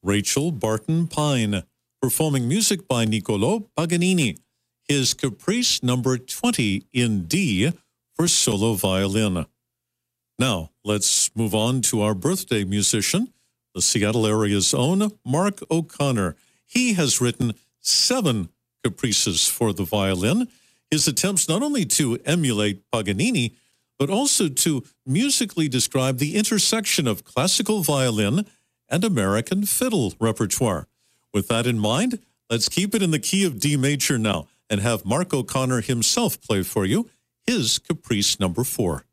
Rachel Barton Pine, performing music by Niccolò Paganini, his Caprice number 20 in D for solo violin. Now, let's move on to our birthday musician, the Seattle area's own Mark O'Connor. He has written 7 caprices for the violin. His attempts not only to emulate Paganini, but also to musically describe the intersection of classical violin and American fiddle repertoire. With that in mind, let's keep it in the key of D major now and have Mark O'Connor himself play for you his Caprice number 4.